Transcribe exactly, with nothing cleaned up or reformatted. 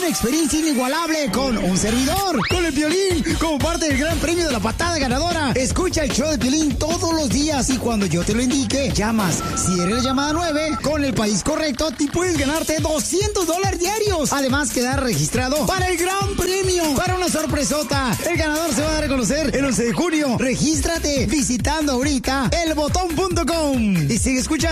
una experiencia inigualable con un servidor, con el Piolín, como parte del gran premio de la patada ganadora. Escucha el show de Piolín todos los días y cuando yo te lo indique, llamas. Si eres la llamada nueve, con el país correcto, te puedes ganarte doscientos dólares diarios. Además, quedar registrado para el gran premio, para una sorpresota. El ganador se va a dar a conocer el once de junio. Regístrate visitando ahorita el botón punto com y sigue escuchando.